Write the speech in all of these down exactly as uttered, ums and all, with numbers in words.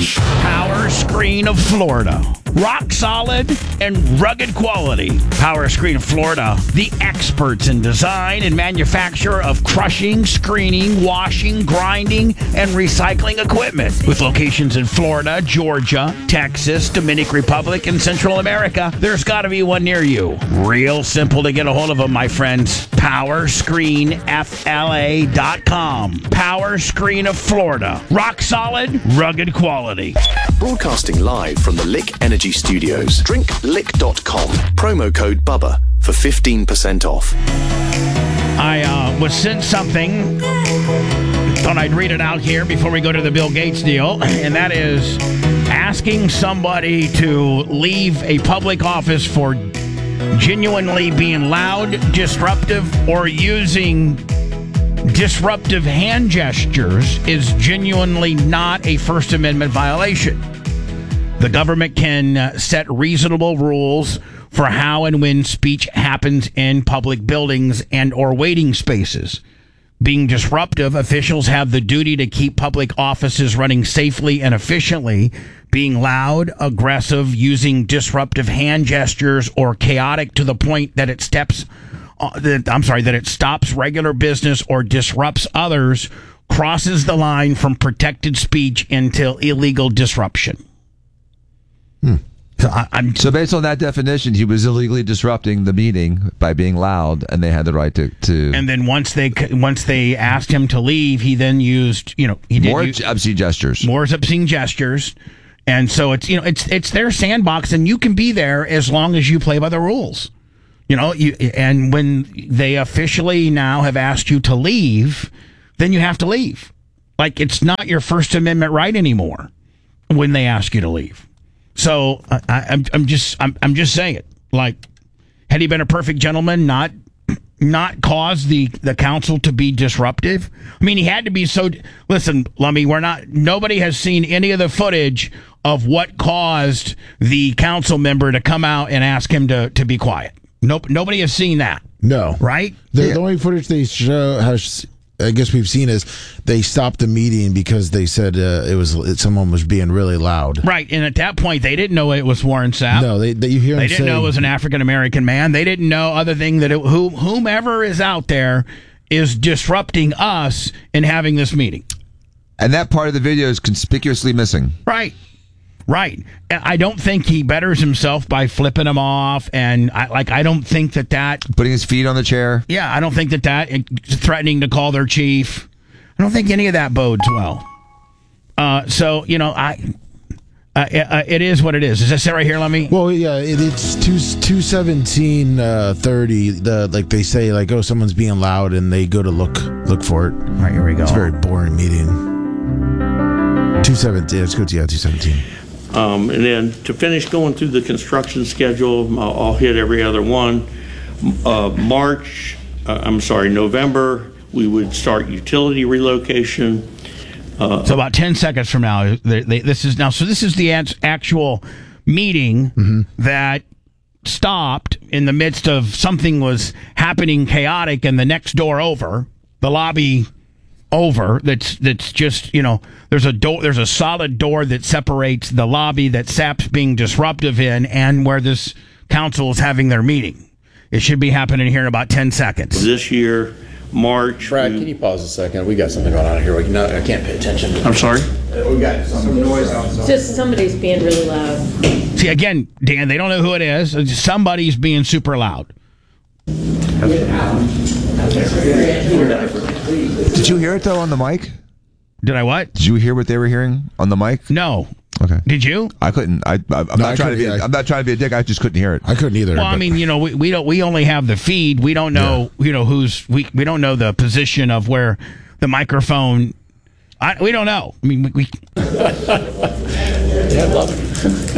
Power Screen of Florida. Rock solid and rugged quality. Power Screen of Florida, the experts in design and manufacture of crushing, screening, washing, grinding, and recycling equipment. With locations in Florida, Georgia, Texas, Dominican Republic, and Central America, there's got to be one near you. Real simple to get a hold of them, my friends. power screen f l a dot com. Power Screen of Florida. Rock solid, rugged quality. Broadcasting live from the Lick Energy Studios. drink lick dot com. Promo code BUBBA for fifteen percent off. I uh, was sent something. Thought I'd read it out here before we go to the Bill Gates deal. And that is asking somebody to leave a public office for genuinely being loud, disruptive, or using disruptive hand gestures is genuinely not a First Amendment violation. The government can uh, set reasonable rules for how and when speech happens in public buildings and or waiting spaces. Being disruptive, officials have the duty to keep public offices running safely and efficiently. Being loud, aggressive, using disruptive hand gestures, or chaotic to the point that it steps Uh, that, I'm sorry, that it stops regular business or disrupts others, crosses the line from protected speech into illegal disruption. Hmm. So, I, I'm, so based on that definition, he was illegally disrupting the meeting by being loud, and they had the right to. to and then once they once they asked him to leave, he then used you know he did more use, obscene gestures. More obscene gestures, and so it's you know it's it's their sandbox, and you can be there as long as you play by the rules. You know, you, and when they officially now have asked you to leave, then you have to leave. Like, it's not your First Amendment right anymore when they ask you to leave. So I, I'm, I'm just, I'm, I'm just saying it. Like, had he been a perfect gentleman, not, not cause the, the council to be disruptive? I mean, he had to be so. Listen, Lummy, we're not. Nobody has seen any of the footage of what caused the council member to come out and ask him to, to be quiet. Nope, nobody has seen that. No. Right? The, yeah. the only footage they show, has, I guess we've seen, is they stopped the meeting because they said uh, it was it, someone was being really loud. Right, and at that point, they didn't know it was Warren Sapp. No, they, they you hear They them didn't say, know it was an African-American man. They didn't know other thing that it, who, whomever is out there is disrupting us in having this meeting. And that part of the video is conspicuously missing. Right. Right. I don't think he betters himself by flipping him off. And I, like, I don't think that that. Putting his feet on the chair. Yeah, I don't think that that. Threatening to call their chief. I don't think any of that bodes well. Uh, so, you know, I. Uh, it is what it is. Is this it right here? Let me. Well, yeah, it, it's two two seventeen uh, thirty. The like they say like oh someone's being loud and they go to look look for it. All right, here we go. It's a very boring meeting. Two seventeen. Let's go to yeah two seventeen. Um, and then to finish going through the construction schedule, I'll, I'll hit every other one. Uh, March, uh, I'm sorry, November, we would start utility relocation. Uh, so about ten seconds from now, they, they, this is now. So this is the actual meeting mm-hmm. that stopped in the midst of something was happening chaotic, and the next door over, the lobby over. That's that's just you know. There's a door. There's a solid door that separates the lobby that Sapp's being disruptive in, and where this council is having their meeting. It should be happening here in about ten seconds. This year. March. Brad, can you pause a second? We got something going on here. We can, no, I can't pay attention. I'm sorry? Uh, we got some noise outside. Just somebody's being really loud. See, again, Dan, they don't know who it is. Somebody's being super loud. Did you hear it, though, on the mic? Did I what? Did you hear what they were hearing on the mic? No. Okay. Did you? I couldn't. I, I, I'm no, not I trying to be. yeah. I'm not trying to be a dick. I just couldn't hear it. I couldn't either. Well, I mean, you know, we, we don't. We only have the feed. We don't know. Yeah. You know, who's. We we don't know the position of where the microphone. I, we don't know. I mean, we. we yeah, I love it.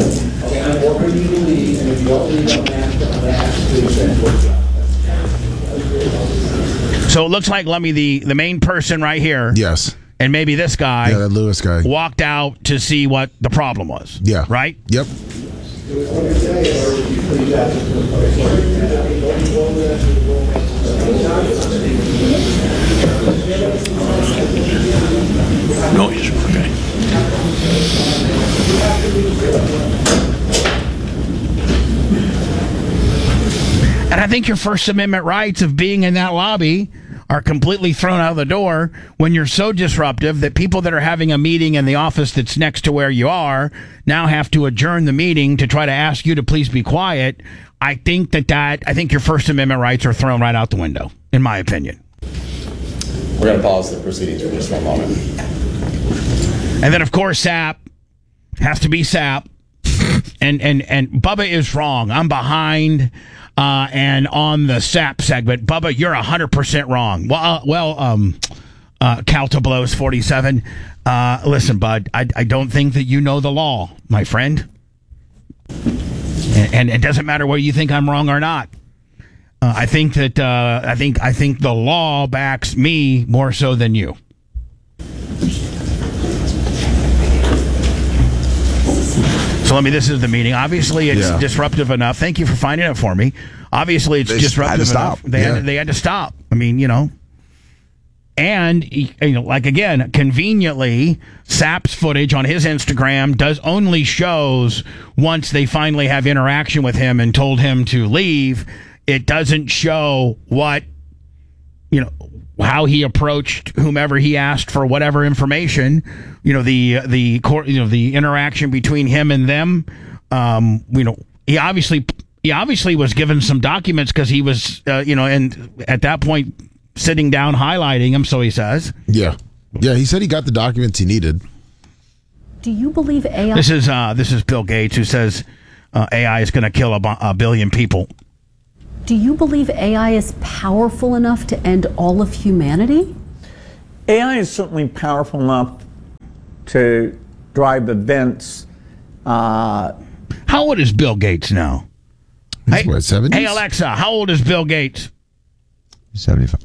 So it looks like Lummy, the the main person right here. Yes. And maybe this guy, yeah, that Lewis guy, walked out to see what the problem was. Yeah. Right? Yep. Noise, okay. And I think your First Amendment rights of being in that lobby are completely thrown out of the door when you're so disruptive that people that are having a meeting in the office that's next to where you are now have to adjourn the meeting to try to ask you to please be quiet. I think that that, I think your First Amendment rights are thrown right out the window, in my opinion. We're going to pause the proceedings for just one moment. And then, of course, S A P has to be S A P. and, and, and Bubba is wrong. I'm behind uh, and on the S A P segment. Bubba, you're one hundred percent wrong. Well, uh, well um, uh, Caltablos forty-seven. Uh, listen, bud, I, I don't think that you know the law, my friend. And, and it doesn't matter whether you think I'm wrong or not. Uh, I think that uh, I think I think the law backs me more so than you. So let me. This is the meeting. Obviously, it's Yeah. disruptive enough. Thank you for finding it for me. Obviously, it's They disruptive had to enough. stop. They Yeah. had to, they had to stop. I mean, you know. And, you know, like, again, conveniently, S A P's footage on his Instagram does only shows once they finally have interaction with him and told him to leave. It doesn't show what, you know, how he approached whomever he asked for whatever information, you know, the, the, cor- you know, the interaction between him and them. Um, you know, he obviously, he obviously was given some documents because he was, uh, you know, and at that point, sitting down highlighting them, so he says. Yeah. Yeah, he said he got the documents he needed. Do you believe A I? This is uh, this is Bill Gates, who says uh, A I is going to kill a, bu- a billion people. Do you believe A I is powerful enough to end all of humanity? A I is certainly powerful enough to drive events. Uh, How old is Bill Gates now? He's Hey, what, seventies? hey, Alexa, how old is Bill Gates? seventy-five.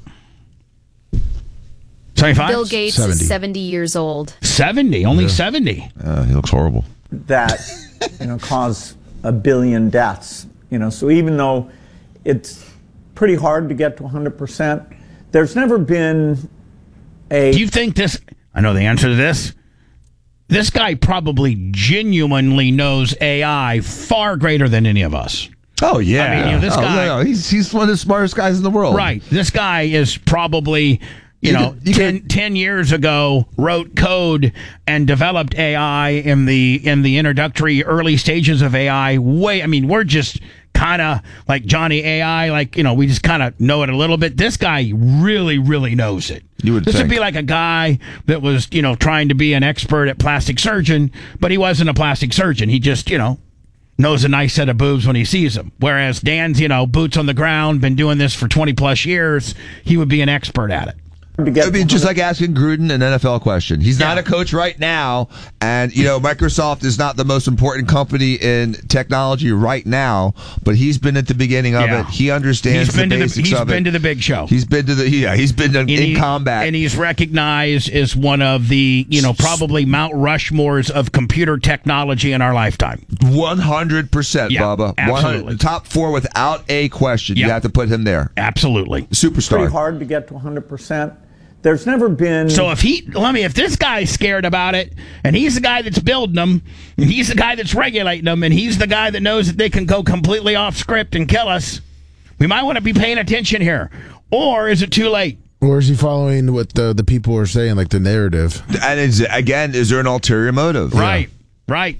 seventy-five? Bill Gates seventy. is seventy years old. seventy, only seventy. Uh, he looks horrible. that you know cause a billion deaths. You know, so even though it's pretty hard to get to one hundred percent, there's never been a. Do you think this? I know the answer to this. This guy probably genuinely knows A I far greater than any of us. Oh yeah, I mean, you know, this oh, guy- no, no, he's he's one of the smartest guys in the world. Right. This guy is probably, you, You know, could- you ten, could- ten years ago wrote code and developed A I in the in the introductory early stages of A I. Way, I mean, we're just kind of like Johnny A I, like, you know, we just kind of know it a little bit. This guy really, really knows it. You would this think. would be like a guy that was, you know, trying to be an expert at plastic surgeon, but he wasn't a plastic surgeon. He just, you know, knows a nice set of boobs when he sees them. Whereas Dan's, you know, boots on the ground, been doing this for twenty plus years. He would be an expert at it. to get I mean, just like asking Gruden an N F L question. He's not Yeah. a coach right now, and you know Microsoft is not the most important company in technology right now, but he's been at the beginning of Yeah. it. He understands He's been the to the basics he's of been it. to the big show. He's been to the yeah. He's been in, And in he- combat. and he's recognized as one of the, you know, probably Mount Rushmores of computer technology in our lifetime. One hundred percent, Yeah, Bubba. absolutely. one hundred top four without a question. Yep. You have to put him there. Absolutely. Superstar. pretty hard to get to one hundred percent. There's never been. So if he, let me, if this guy's scared about it, and he's the guy that's building them, and he's the guy that's regulating them, and he's the guy that knows that they can go completely off script and kill us, we might want to be paying attention here. Or is it too late? Or is he following what the, the people are saying, like the narrative? And is, again, is there an ulterior motive? Right, right.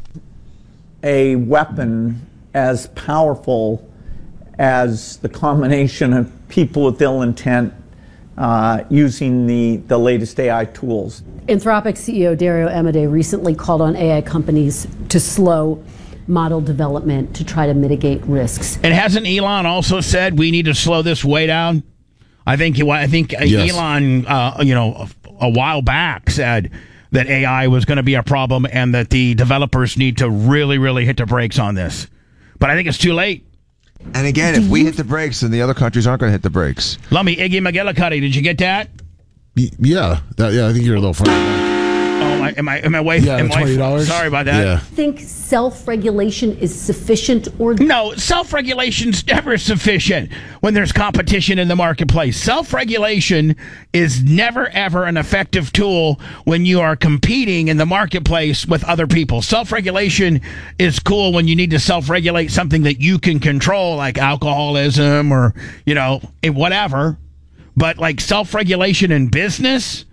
a weapon as powerful as the combination of people with ill intent uh, using the, the latest A I tools. Anthropic C E O Dario Amodei recently called on A I companies to slow model development to try to mitigate risks. And hasn't Elon also said we need to slow this way down? I think I think Yes. Elon, uh, you know, a, a while back said that A I was going to be a problem and that the developers need to really, really hit the brakes on this. But I think it's too late. And again, if we hit the brakes, then the other countries aren't going to hit the brakes. Let me, Iggy McGillicuddy, did you get that? Y- Yeah, that, yeah. I think you're a little funny. Oh, my, I, am I am I way? Yeah, am I- twenty dollars. Sorry about that. Yeah. Think self-regulation is sufficient or No, self-regulation's never sufficient when there's competition in the marketplace. Self-regulation is never, ever an effective tool when you are competing in the marketplace with other people. Self-regulation is cool when you need to self-regulate something that you can control, like alcoholism or, you know, whatever. But like self-regulation in business,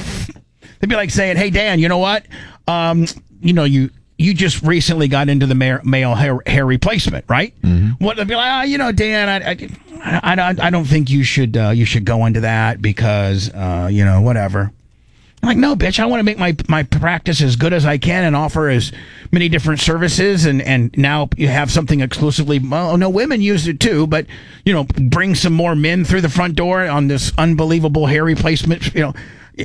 they'd be like saying, hey, Dan, you know what? Um, you know, you... You just recently got into the male, male hair, hair replacement, right? Mm-hmm. What they'll be like, oh, you know, Dan, I, I, I, I, I don't think you should uh, you should go into that because, uh, you know, whatever. I'm like, no, bitch, I want to make my my practice as good as I can and offer as many different services, and and now you have something exclusively. Well, no, women use it too, but you know, bring some more men through the front door on this unbelievable hair replacement, you know.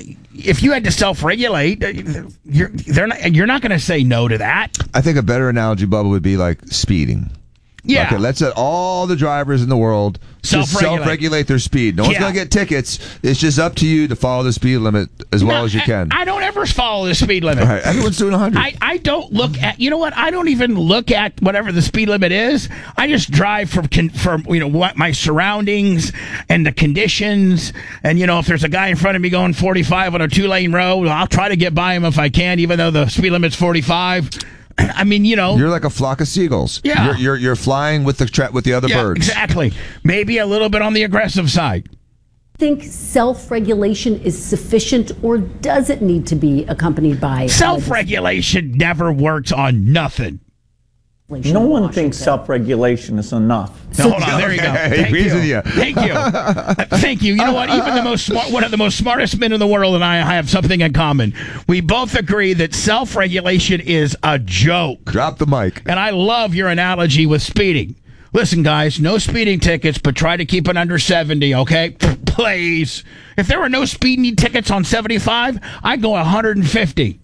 If you had to self-regulate, you're they're not you're not going to say no to that. I think a better analogy, Bubba, would be like speeding. Yeah. Okay, let's let all the drivers in the world just Self-regulate. self-regulate their speed. No one's Yeah. going to get tickets. It's just up to you to follow the speed limit as well No, as you can. I, I don't ever follow the speed limit. All right, everyone's doing one hundred. I, I don't look at, you know what? I don't even look at whatever the speed limit is. I just drive from, con- from you know, what my surroundings and the conditions. And, you know, if there's a guy in front of me going forty-five on a two lane road, I'll try to get by him if I can, even though the speed limit's forty-five. I mean, you know. You're like a flock of seagulls. Yeah. You're you're, you're flying with the tra- with the other Yeah, birds. exactly. Maybe a little bit on the aggressive side. think self-regulation is sufficient or does it need to be accompanied by Self-regulation never works on nothing. legislation No in one Washington? thinks self-regulation is enough. No, hold on, there you go. Okay, Thank reason you. you. Thank you. Uh, Thank you. You know what? Even the most smart, one of the most smartest men in the world and I have something in common. We both agree that self-regulation is a joke. Drop the mic. And I love your analogy with speeding. Listen, guys, no speeding tickets, but try to keep it under seventy, okay? Please. If there were no speeding tickets on seventy-five, I'd go one hundred fifty.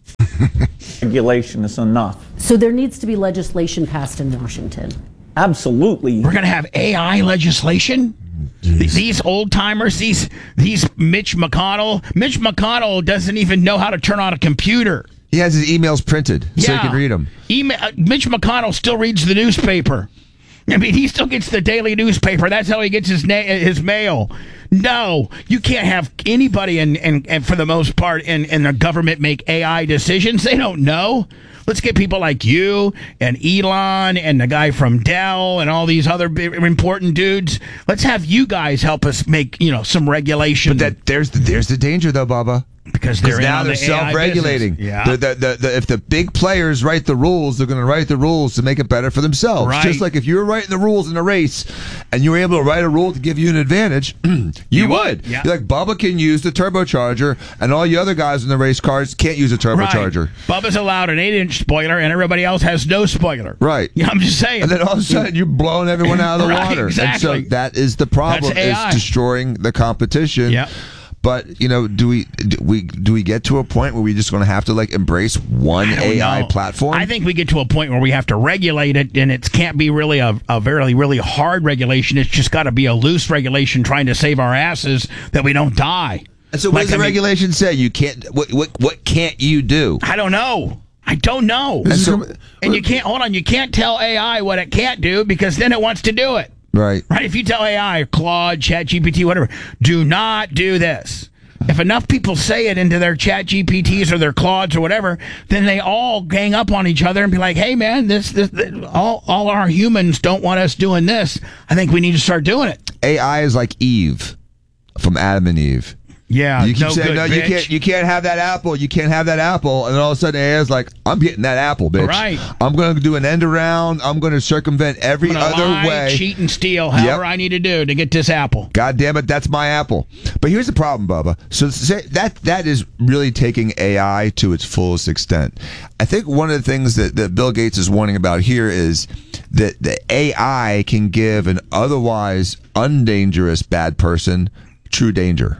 Regulation is enough. So there needs to be legislation passed in Washington. Absolutely. We're going to have A I legislation? Th- These old timers, these these Mitch McConnell. Mitch McConnell doesn't even know how to turn on a computer. He has his emails printed so he can read them. Email, uh, Mitch McConnell still reads the newspaper. I mean, he still gets the daily newspaper. That's how he gets his na- his mail. No, you can't have anybody, and and and for the most part, in, in the government make A I decisions. They don't know. Let's get people like you and Elon and the guy from Dell and all these other big, important dudes. Let's have you guys help us make, you know, some regulation. But that there's the, there's the danger though, Bubba. Because they're in now on they're the A I self-regulating. business. Yeah. The, the, the, the, if the big players write the rules, they're going to write the rules to make it better for themselves. Right. Just like if you were writing the rules in a race and you were able to write a rule to give you an advantage, you, You would. would, yeah. You're like, Bubba can use the turbocharger and all you other guys in the race cars can't use a turbocharger. Right. Bubba's allowed an eight-inch spoiler, and everybody else has no spoiler. Right. Yeah, I'm just saying. And then all of a sudden you're blowing everyone out of the Right, water. exactly. And so that is the problem, That's A I. is destroying the competition. Yep. But you know, do we do we do we get to a point where we're just going to have to like embrace one I don't A I know. platform? I think we get to a point where we have to regulate it, and it can't be really a, a very, really hard regulation. It's just got to be a loose regulation trying to save our asses that we don't die. And so, what Like, does the I mean, regulation say? You can't. What what what can't you do? I don't know. I don't know. And so, And you can't, hold on, you can't tell A I what it can't do because then it wants to do it. right. Right? If you tell A I, Claude, ChatGPT, whatever, do not do this. If enough people say it into their ChatGPTs or their Claudes or whatever, then they all gang up on each other and be like, "Hey, man, this, this, this all, all our humans don't want us doing this. I think we need to start doing it." A I is like Eve from Adam and Eve. Yeah, You keep no saying good, no, you bitch. can't. You can't have that apple. You can't have that apple. And then all of a sudden, A I is like, "I'm getting that apple, bitch. Right. I'm going to do an end around. I'm going to circumvent every I'm gonna other lie, way." cheat, and steal however Yep. I need to do to get this apple. God damn it, that's my apple. But here's the problem, Bubba. So say, that that is really taking A I to its fullest extent. I think one of the things that, that Bill Gates is warning about here is that the A I can give an otherwise undangerous bad person true danger.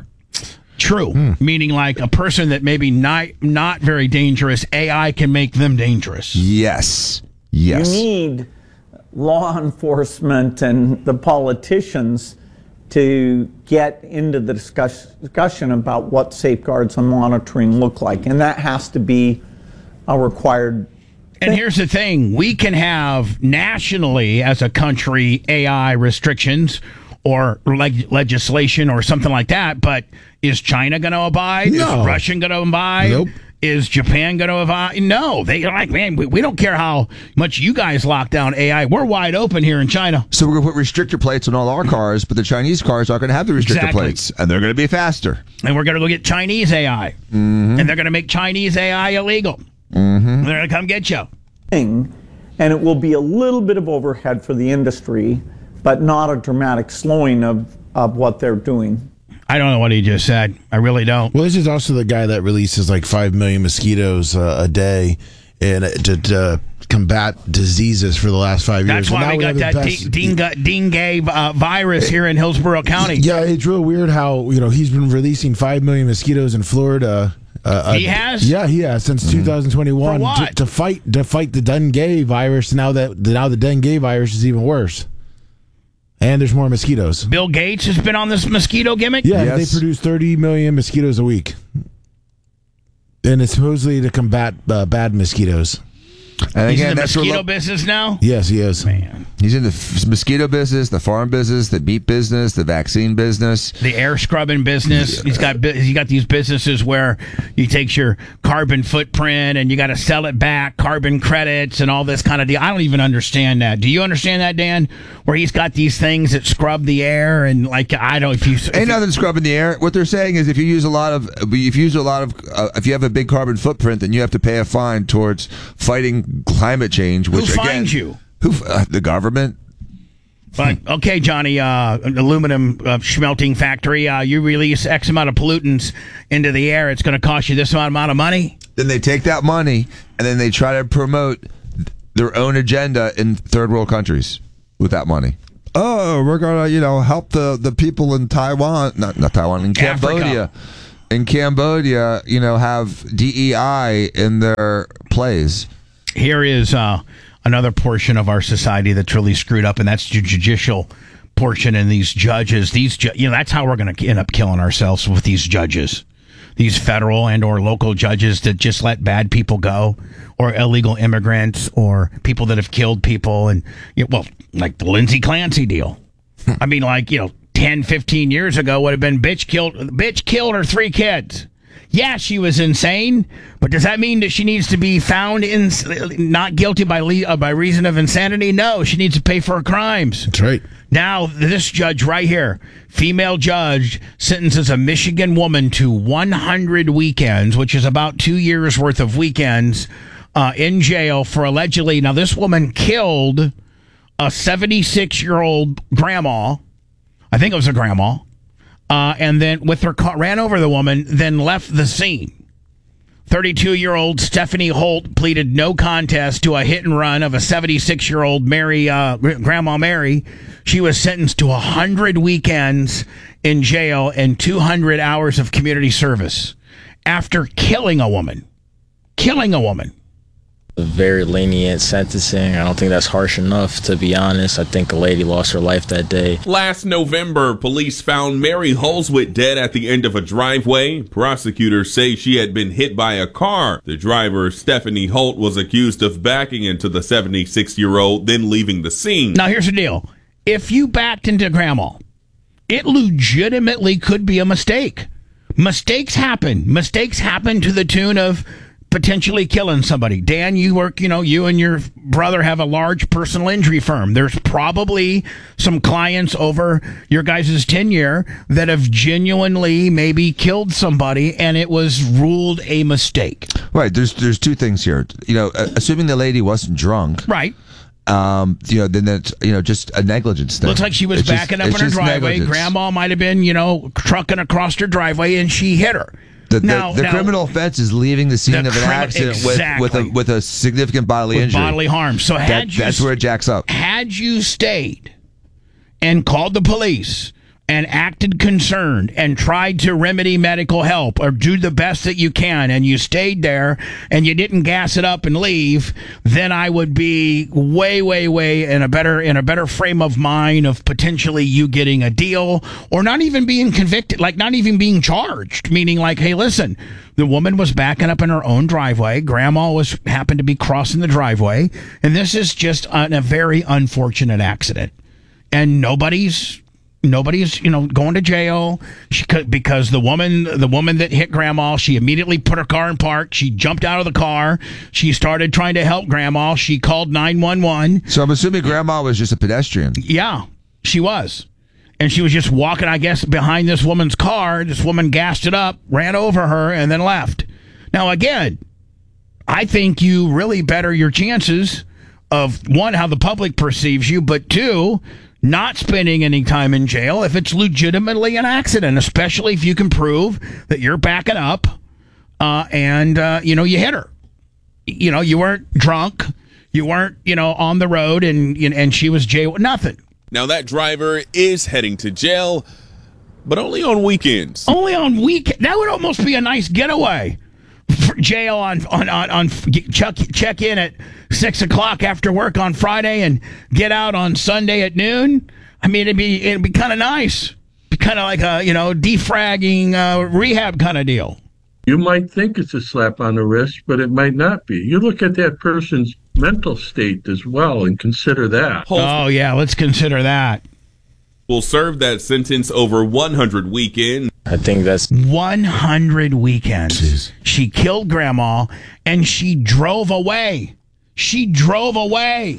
True, meaning like a person that maybe not not very dangerous, A I can make them dangerous. Yes. Yes. You need law enforcement and the politicians to get into the discuss, discussion about what safeguards and monitoring look like. And that has to be a required And here's the thing. We can have nationally as a country A I restrictions or leg- legislation or something like that, but is China going to abide? No. Is Russia going to abide? Nope. Is Japan going to abide? No. They're like, man, we, we don't care how much you guys lock down A I. We're wide open here in China. So we're going to put restrictor plates on all our cars, but the Chinese cars aren't going to have the restrictor Exactly. plates, and they're going to be faster. And we're going to go get Chinese A I. Mm-hmm. And they're going to make Chinese A I illegal. Mm-hmm. They're going to come get you. thing, and it will be a little bit of overhead for the industry, but not a dramatic slowing of, of what they're doing. I don't know what he just said. I really don't. Well, this is also the guy that releases like five million mosquitoes uh, a day, and uh, to, to combat diseases for the last five That's years. why And we now got have that the Ding- best- Ding- Dingay uh, virus here in Hillsborough County. Yeah, it's real weird how you know he's been releasing five million mosquitoes in Florida. Uh, He uh, has? yeah, he has since Mm-hmm. twenty twenty-one For what? To, to fight to fight the dengue virus. Now that now the dengue virus is even worse, and there's more mosquitoes. Bill Gates has been on this mosquito gimmick? Yeah, Yes. they produce thirty million mosquitoes a week, and it's supposedly to combat uh, bad mosquitoes. And He's again, in the that's where mosquito lo- business now? Yes, he is. Man. he's in the f- mosquito business, the farm business, the meat business, the vaccine business. The air scrubbing business. He's got bu- he got these businesses where he takes your carbon footprint and you got to sell it back, carbon credits and all this kind of deal. I don't even understand that. Do you understand that, Dan? Where he's got these things that scrub the air and like I don't. If you if Ain't you- nothing scrubbing the air. What they're saying is, if you use a lot of, if you use a lot of, uh, if you have a big carbon footprint, then you have to pay a fine towards fighting climate change. Which Who again, finds you? Who? Uh, the government. But okay, Johnny, uh, an aluminum uh, smelting factory. Uh, you release X amount of pollutants into the air. It's going to cost you this amount of money. Then they take that money and then they try to promote their own agenda in third world countries with that money. Oh, we're gonna, you know, help the, the people in Taiwan, not not Taiwan, in Cambodia, Africa. in Cambodia, you know, have D E I in their plays. Here is uh, another portion of our society that's really screwed up, and that's the judicial portion. And these judges, these ju- you know, that's how we're going to end up killing ourselves with these judges, these federal and or local judges that just let bad people go, or illegal immigrants, or people that have killed people, and you know, well, like the Lindsey Clancy deal. I mean, like you know, ten, fifteen years ago would have been bitch killed, bitch killed her three kids. Yeah, she was insane, but does that mean that she needs to be found in not guilty by le- uh, by reason of insanity? No, she needs to pay for her crimes. That's right. Now, this judge right here, female judge, sentences a Michigan woman to one hundred weekends, which is about two years worth of weekends uh, in jail for allegedly. Now, this woman killed a seventy-six-year-old grandma. I think it was a grandma. Uh, and then with her car, ran over the woman, then left the scene. thirty-two-year-old Stephanie Holt pleaded no contest to a hit and run of a seventy-six-year-old Mary, uh, Grandma Mary. She was sentenced to one hundred weekends in jail and two hundred hours of community service after killing a woman. Killing a woman. Very lenient sentencing. I don't think that's harsh enough, to be honest. I think a lady lost her life that day. Last November, police found Mary Holswit dead at the end of a driveway. Prosecutors say she had been hit by a car. The driver, Stephanie Holt, was accused of backing into the seventy-six-year-old, then leaving the scene. Now, here's the deal. If you backed into grandma, it legitimately could be a mistake. Mistakes happen. Mistakes happen to the tune of potentially killing somebody. Dan, you work, you know, you and your brother have a large personal injury firm. There's probably some clients over your guys' tenure that have genuinely maybe killed somebody and it was ruled a mistake. Right. There's there's two things here. You know, uh, assuming the lady wasn't drunk. Right. Um, you know, then that's, you know, just a negligence thing. Looks like she was It's just- backing up it's in her just driveway. negligence. Grandma might have been, you know, trucking across her driveway and she hit her. The, the, now, the now, criminal offense is leaving the scene The of an crimi- accident exactly. with, with a with a significant bodily with injury. bodily harm. So had That- you that's where it jacks up. Had you stayed and called the police and acted concerned and tried to remedy medical help or do the best that you can, and you stayed there and you didn't gas it up and leave, then I would be way, way, way in a better in a better frame of mind of potentially you getting a deal or not even being convicted, like not even being charged. Meaning, like, hey, listen, the woman was backing up in her own driveway. Grandma was happened to be crossing the driveway, and this is just an, a very unfortunate accident, and nobody's. Nobody's, you know, going to jail she could, because the woman, the woman that hit Grandma, she immediately put her car in park. She jumped out of the car. She started trying to help Grandma. She called nine one one. So I'm assuming Grandma was just a pedestrian. Yeah, she was. And she was just walking, I guess, behind this woman's car. This woman gassed it up, ran over her, and then left. Now, again, I think you really better your chances of, one, how the public perceives you, but two, not spending any time in jail if it's legitimately an accident, especially if you can prove that you're backing up uh, and, uh, you know, you hit her. You know, you weren't drunk. You weren't, you know, on the road and and she was jail. Nothing. Now, that driver is heading to jail, but only on weekends. Only on weekend. That would almost be a nice getaway. For jail on on on, on check, check in at six o'clock after work on Friday and get out on Sunday at noon. I mean, it'd be it'd be kind of nice, be kind of like a you know defragging uh, rehab kind of deal. You might think it's a slap on the wrist, but it might not be. You look at that person's mental state as well and consider that. Oh yeah, let's consider that. Will serve that sentence over one hundred weekends. I think that's one hundred weekends. Jeez. She killed Grandma and she drove away. She drove away.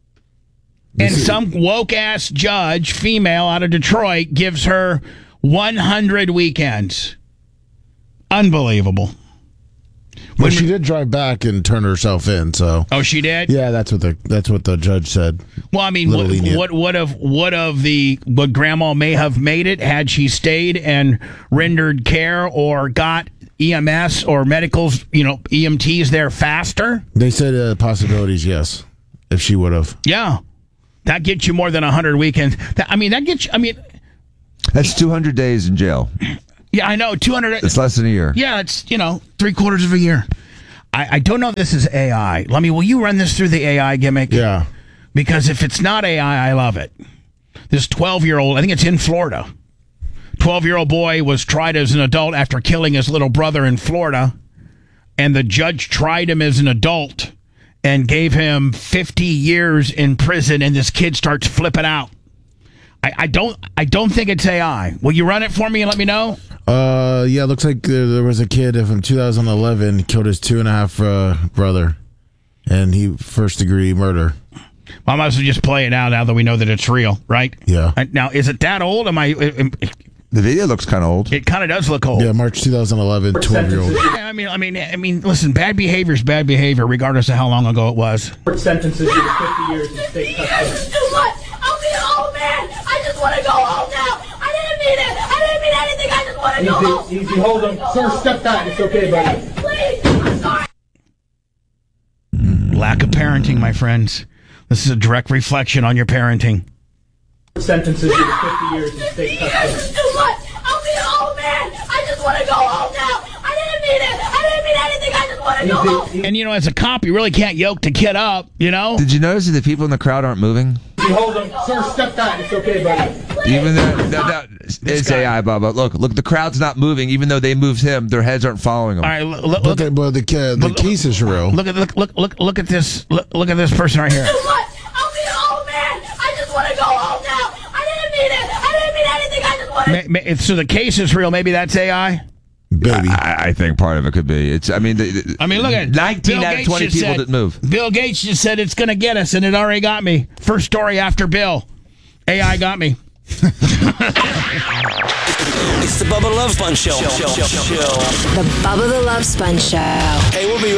And some woke-ass judge, female out of Detroit, gives her one hundred weekends. Unbelievable. Well, she did drive back and turn herself in, so. Oh, she did? Yeah, that's what the that's what the judge said. Well, I mean, what, what what of what of the what Grandma may have made it had she stayed and rendered care or got E M S or medicals, you know, E M Ts there faster? They said uh, possibilities, yes, if she would have. Yeah, that gets you more than one hundred weekends. That, I mean, that gets you, I mean. That's two hundred days in jail. Yeah, I know, two hundred. It's less than a year. Yeah, it's, you know, three quarters of a year. I, I don't know if this is A I. Let me, will you run this through the A I gimmick? Yeah. Because if it's not A I, I love it. This twelve-year-old, I think it's in Florida, twelve-year-old boy was tried as an adult after killing his little brother in Florida, and the judge tried him as an adult and gave him fifty years in prison, and this kid starts flipping out. I, I don't I don't think it's A I. Will you run it for me and let me know? Uh, yeah, looks like there, there was a kid from two thousand eleven killed his two and a half uh, brother, and he first degree murder. Well, I might as well just play it out now that we know that it's real, right? Yeah. Uh, Now, is it that old? Am I? Am, The video looks kind of old. it kind of does look old. Yeah, March two thousand eleven, twelve-year-old. Yeah, I mean, I mean, I mean. Listen, bad behavior is bad behavior, regardless of how long ago it was. Sentences you to fifty years in state custody. This is too much. I'll be an old man. I just want to go home now. I didn't mean it. I didn't mean anything. I just want to go home. Easy, easy, hold him. Sir, step back. It's okay, buddy. Please, I'm sorry. Lack of parenting, my friends. This is a direct reflection on your parenting. Sentences you to fifty years in state custody. This is too much. I'll be an old man. I just want to go home now. I didn't mean it. I didn't mean anything. I just want to go home. And you know, as a cop, you really can't yoke the kid up. You know. Did you notice that the people in the crowd aren't moving? Hold him. Sir, step back. It's okay, buddy. Even though that, that it's A I, Bubba. Look, look, the crowd's not moving. Even though they moved him, their heads aren't following him. All right, look, look, But the, but the, uh, the look- case is real. look at look look look look at this look, look at this person right here. Too much. I'll be an old man. I just want to go home now. I didn't mean it. I didn't mean anything. I just want to. Ma- ma- if so, the case is real. Maybe that's A I. Baby. I, I think part of it could be. It's. I mean, the, the, I mean, look at nineteen Bill out of Gates twenty just people said- didn't move. Bill Gates just said it's going to get us, and it already got me. First story after Bill. A I got me. It's the Bubba Love Sponge Show. The Bubba the Love Sponge Show. Hey, we'll be